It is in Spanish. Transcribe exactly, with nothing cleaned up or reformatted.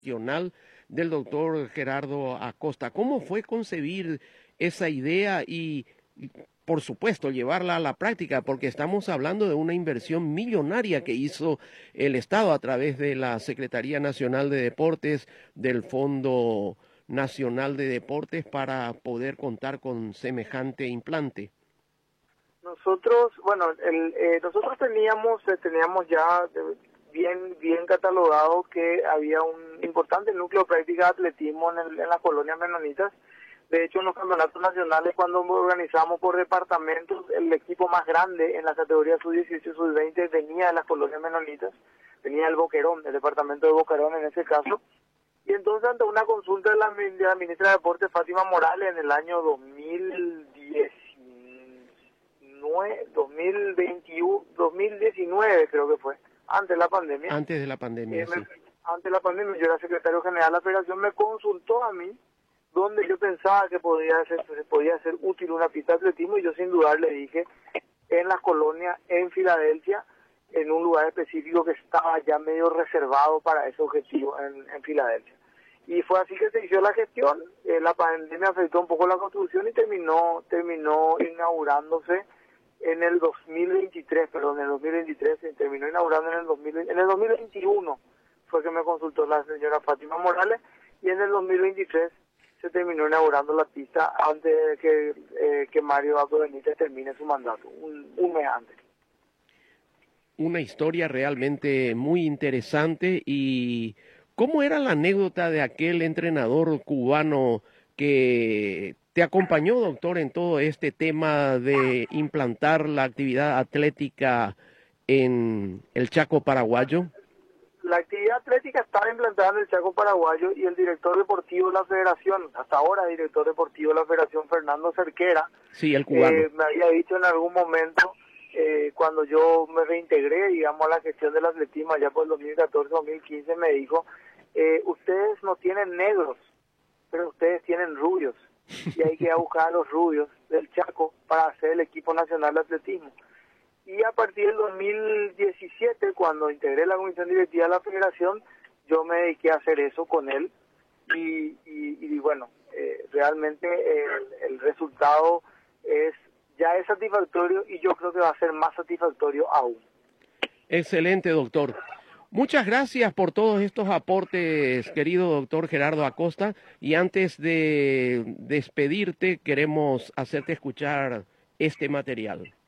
nacional del doctor Gerardo Acosta. ¿Cómo fue concebir esa idea y, por supuesto, llevarla a la práctica? Porque estamos hablando de una inversión millonaria que hizo el Estado a través de la Secretaría Nacional de Deportes, del Fondo Nacional de Deportes, para poder contar con semejante implante. Nosotros, bueno, el, eh, nosotros teníamos, eh, teníamos ya bien, bien catalogado que había un importante núcleo de práctica de atletismo en, el, en las colonias menonitas. De hecho, en los campeonatos nacionales, cuando organizamos por departamentos, el equipo más grande en la categoría sub dieciocho, sub veinte venía de las colonias menonitas, venía el Boquerón, el departamento de Boquerón en ese caso. Y entonces, ante una consulta de la, de la ministra de Deportes, Fátima Morales, en el año dos mil veintiuno, dos mil diecinueve creo que fue, antes de la pandemia. Antes de la pandemia, eh, sí. me, antes de la pandemia, yo era secretario general de la federación, me consultó a mí donde yo pensaba que podía ser, se podía ser útil una pista de atletismo, y yo sin dudar le dije en las colonias, en Filadelfia, en un lugar específico que estaba ya medio reservado para ese objetivo en, en Filadelfia. Y fue así que se hizo la gestión. Eh, la pandemia afectó un poco la construcción y terminó terminó inaugurándose en el dos mil veintitrés, perdón, en el dos mil veintitrés, se terminó inaugurando en el dos mil veinte, en el dos mil veintiuno fue que me consultó la señora Fátima Morales, y en el dos mil veintitrés se terminó inaugurando la pista antes de que, eh, que Mario Abdo Benítez termine su mandato, un, un mes antes. Una historia realmente muy interesante. ¿Y cómo era la anécdota de aquel entrenador cubano que te acompañó, doctor, en todo este tema de implantar la actividad atlética en el Chaco paraguayo? La actividad atlética estaba implantada en el Chaco paraguayo, y el director deportivo de la federación, hasta ahora director deportivo de la federación, Fernando Cerquera, sí, el cubano, eh, me había dicho en algún momento, eh, cuando yo me reintegré, digamos, a la gestión del atletismo allá por el dos mil catorce, dos mil quince, me dijo, eh, ustedes no tienen negros, pero ustedes tienen rubios, y hay que ir a buscar a los rubios del Chaco para hacer el equipo nacional de atletismo. Y a partir del dos mil diecisiete, cuando integré la comisión directiva de la federación, yo me dediqué a hacer eso con él, y, y, y bueno, eh, realmente el, el resultado es ya es satisfactorio, y yo creo que va a ser más satisfactorio aún. Excelente, doctor. Muchas gracias por todos estos aportes, querido doctor Gerardo Acosta. Y antes de despedirte, queremos hacerte escuchar este material.